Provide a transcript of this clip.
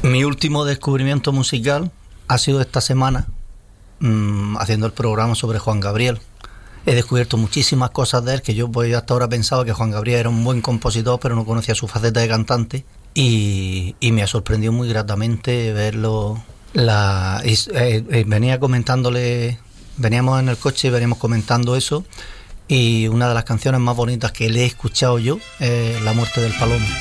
Mi último descubrimiento musical ha sido esta semana, haciendo el programa sobre Juan Gabriel. He descubierto muchísimas cosas de él que yo pues hasta ahora pensaba que Juan Gabriel era un buen compositor, pero no conocía su faceta de cantante, y me ha sorprendido muy gratamente verlo. Venía comentándole, veníamos en el coche y veníamos comentando eso, y una de las canciones más bonitas que le he escuchado yo es La muerte del palomo.